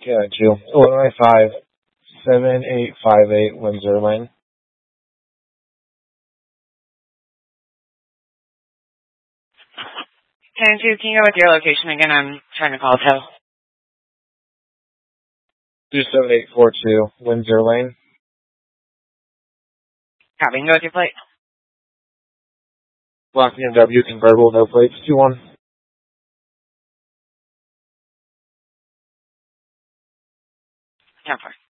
Got you. Illinois 57858 Windsor Lane. 10-2, can you go with your location again? I'm trying to call tow. 27842 Windsor Lane. Copy, and go with your plate. Blocking and W convertible, no plates, 2-1. Ten 4.